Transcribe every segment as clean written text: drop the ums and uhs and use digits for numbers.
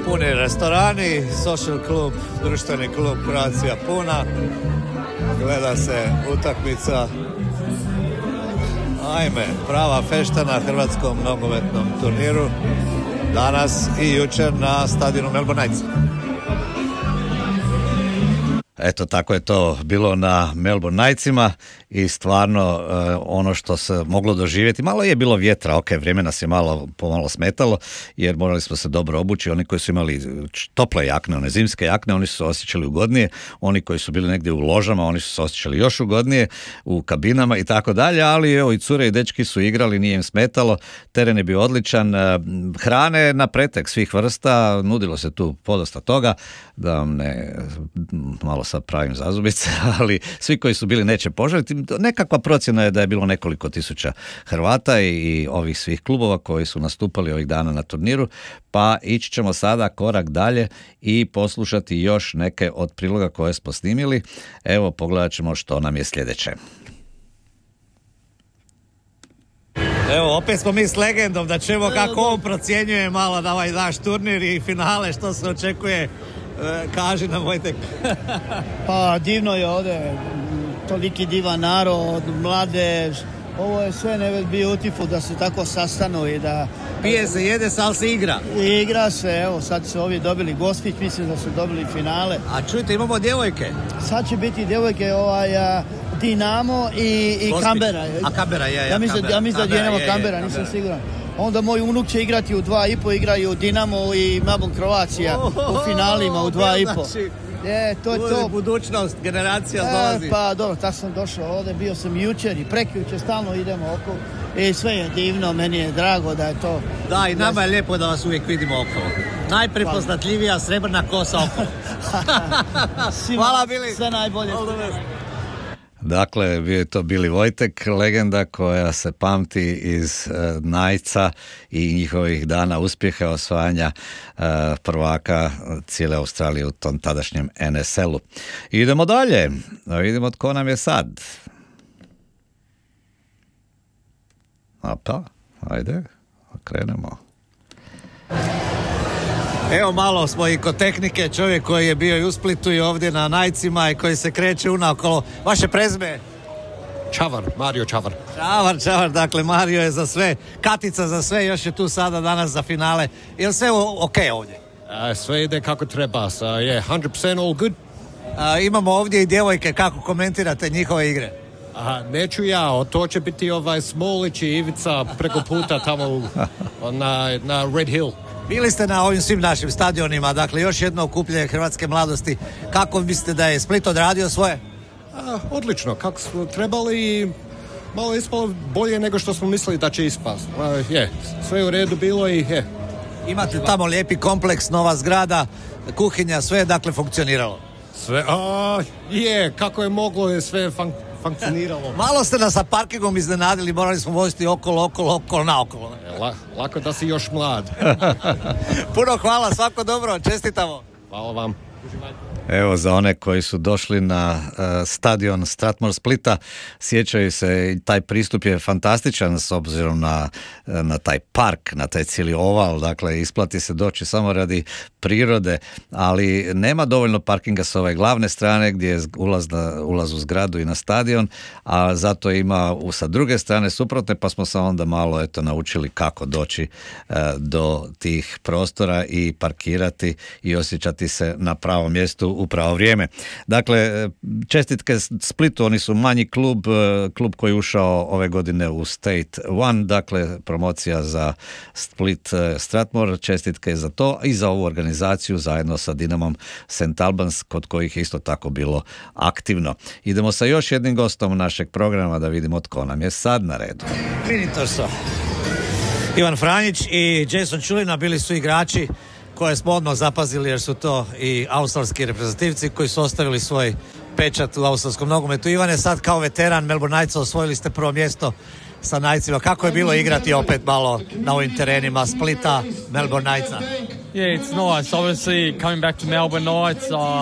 Puni restorani, social klub, društveni klub Croatia puna. Gleda se utakmica. Ajme, prava fešta na hrvatskom nogometnom turniru. Danas i jučer na stadionu Melbourne Knights. Eto, tako je to bilo na Melbourne Knightsima i stvarno ono što se moglo doživjeti, malo je bilo vjetra, ok, vrijeme nas je pomalo smetalo jer morali smo se dobro obući, oni koji su imali tople jakne, one zimske jakne, oni su se osjećali ugodnije, oni koji su bili negdje u ložama, oni su se osjećali još ugodnije, u kabinama i tako dalje, ali evo i cure i dečki su igrali, nije im smetalo, teren je bio odličan, hrane na pretek svih vrsta, nudilo se tu podosta toga, da vam ne malo sad pravim zazubice, ali svi koji su bili neće poželiti. Nekakva procjena je da je bilo nekoliko tisuća Hrvata i ovih svih klubova koji su nastupali ovih dana na turniru, pa ići ćemo sada korak dalje i poslušati još neke od priloga koje smo snimili. Evo, pogledat ćemo što nam je sljedeće. Evo, opet smo mi s legendom da ćemo kako on procjenjuje malo na ovaj naš turnir i finale, što se očekuje. Kaži nam, Vojtek. Pa divno je ovdje, toliki divan narod, mladež, ovo je sve never beautiful da se tako sastanu i da... Pije se, jede se, ali se igra. Igra se, evo sad su ovi dobili Gospić, mislim da su dobili finale. A čujte, imamo djevojke. Sad će biti djevojke Dinamo i Kambera. A Kambera, ja mislim da Dinamo Kambera, nisam siguran. Onda moj unuk će igrati u 2,5, igraju Dinamo i Melbourne Croatia u finalima u 2,5. Znači, to je to. Budućnost, generacija dolazi. Pa dobro, tako sam došao ovdje, bio sam jučer i prekjučer, stalno idemo oko. I sve je divno, meni je drago da je to... Da, i nama je lijepo da vas uvijek vidimo okolo. Najprepoznatljivija srebrna kosa okolo. Hvala, Bili. Sve najbolje. Dakle, bio je to Bili Vojtek, legenda koja se pamti iz Knightsa i njihovih dana uspjeha osvajanja prvaka cijele Australije u tom tadašnjem NSL-u. Idemo dalje, vidimo tko nam je sad. Pa, ajde, krenemo. Evo, malo smo i kod tehnike, čovjek koji je bio i u Splitu i ovdje na Knightsima i koji se kreće unaokolo. Vaše prezime? Čavar, Mario Čavar. Čavar, dakle Mario je za sve, Katica za sve, još je tu sada danas za finale. Je li sve ok ovdje? Sve ide kako treba, 100% all good. Imamo ovdje i djevojke, kako komentirate njihove igre? Neću ja, to će biti Smolić i Ivica preko puta tamo na Red Hill. Bili ste na ovim svim našim stadionima, dakle još jedno okupljanje hrvatske mladosti. Kako mislite da je Split odradio svoje? Odlično, kako smo trebali i malo ispalo bolje nego što smo mislili da će ispast. Sve u redu bilo i Imate tamo lijepi kompleks, nova zgrada, kuhinja, sve je dakle funkcioniralo? Sve, kako je moglo je sve funkcioniralo. Malo ste nas sa parkingom iznenadili, morali smo voziti okolo, naokolo. Lako da si još mlad. Puno hvala, svako dobro, čestitamo. Hvala vam. Evo, za one koji su došli na stadion Strathmore Splita, sjećaju se, taj pristup je fantastičan s obzirom na taj park, na taj cijeli oval, dakle isplati se doći samo radi prirode, ali nema dovoljno parkinga s ove glavne strane gdje je ulaz u zgradu i na stadion, a zato ima sa druge strane suprotne, pa smo se onda malo naučili kako doći do tih prostora i parkirati i osjećati se na pravom mjestu u pravo vrijeme. Dakle, čestitke Splitu, oni su manji klub koji je ušao ove godine u State One, dakle promocija za Split Strathmore, čestitke za to i za ovu organizaciju zajedno sa Dinamom St. Albans, kod kojih je isto tako bilo aktivno. Idemo sa još jednim gostom našeg programa da vidimo tko nam je sad na redu. Minitorso. Ivan Franjić i Jason Čulina bili su igrači koje smo odmah zapazili jer su to i australski reprezentativci koji su ostavili svoj pečat u australskom nogometu. Ivane, sad kao veteran Melbourne Knightsa osvojili ste prvo mjesto sa Knightsima. Kako je bilo igrati opet malo na ovim terenima Splita, Melbourne Knightsa? Yeah, it's nice. Obviously, coming back to Melbourne Knights,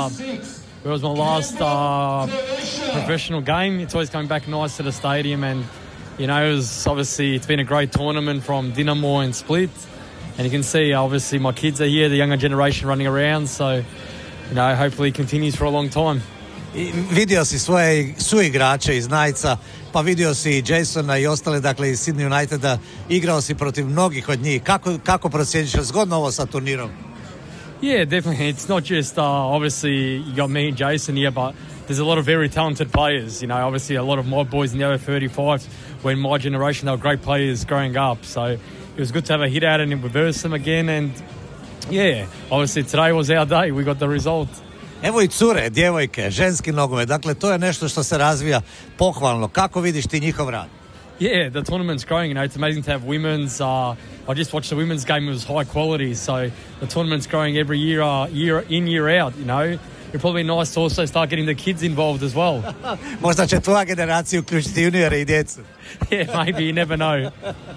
it was my last professional game. It's always coming back nice to the stadium, and it's been a great tournament from Dinamo and Split. And you can see, obviously, my kids are here, the younger generation running around, so, hopefully it continues for a long time. I vidio si svoje suigrače iz Knightsa, pa vidio si i Jasona i ostale, dakle iz Sydney Uniteda, igrao si protiv mnogih od njih. Kako procjenjuješ zgodno ovo sa turnirom? Yeah, definitely. It's not just, obviously, you got me and Jason here, but there's a lot of very talented players. Obviously a lot of my boys in the over 35s, when my generation, they were great players growing up. So it was good to have a hit out and reverse them again. And yeah, obviously today was our day. We got the result. Evo i cure, djevojke, ženski nogomet, dakle to je nešto što se razvija pohvalno. Kako vidiš ti njihov rad? Yeah, the tournament's growing, it's amazing to have women's. I just watched the women's game, it was high quality, so the tournament's growing every year, year in, year out, It'd probably be nice to also start getting the kids involved as well. Možda će tvoja generacija uključiti juniore i djecu. Yeah, maybe, you never know.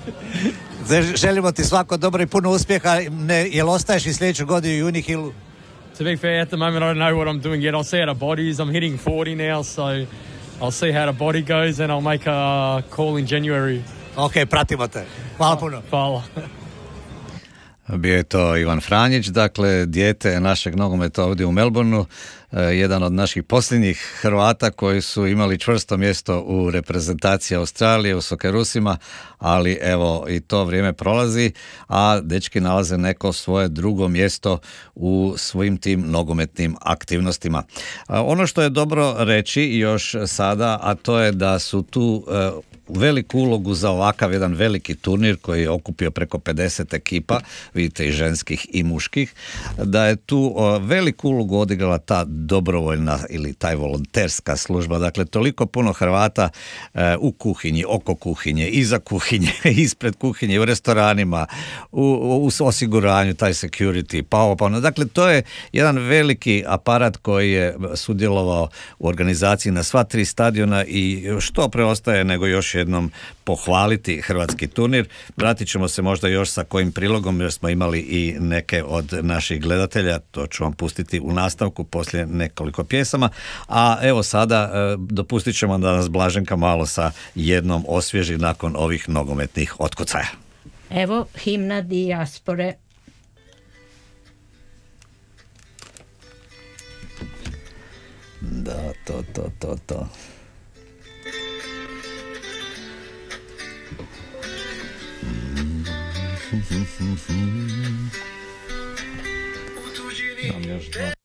Želimo ti svako dobro i puno uspjeha. Jel ostaješ i sljedeću godinu u Unihillu? To be fair, at the moment I don't know what I'm doing yet. I'll see how the body is. I'm hitting 40 now, so I'll see how the body goes and I'll make a call in January. Ok, pratimo te. Hvala puno. Hvala. Bio je to Ivan Franjić, dakle dijete našeg nogometa ovdje u Melbourneu, jedan od naših posljednjih Hrvata koji su imali čvrsto mjesto u reprezentaciji Australije, u Socceroosima, ali evo i to vrijeme prolazi, a dečki nalaze neko svoje drugo mjesto u svojim tim nogometnim aktivnostima. Ono što je dobro reći još sada, a to je da su tu veliku ulogu za ovakav jedan veliki turnir koji je okupio preko 50 ekipa, vidite i ženskih i muških, da je tu veliku ulogu odigrala ta dobrovoljna ili taj volonterska služba. Dakle, toliko puno Hrvata u kuhinji, oko kuhinje, iza kuhinje, ispred kuhinje, u restoranima, u osiguranju, taj security, pa. Dakle, to je jedan veliki aparat koji je sudjelovao u organizaciji na sva 3 stadiona i što preostaje nego još jednom pohvaliti hrvatski turnir. Vratit ćemo se možda još sa kojim prilogom, jer smo imali i neke od naših gledatelja, to ću vam pustiti u nastavku poslije nekoliko pjesama, a evo sada dopustit ćemo da nas Blaženka malo sa jednom osvježi nakon ovih nogometnih otkucaja. Evo himna dijaspore. Da, to. Mam još 2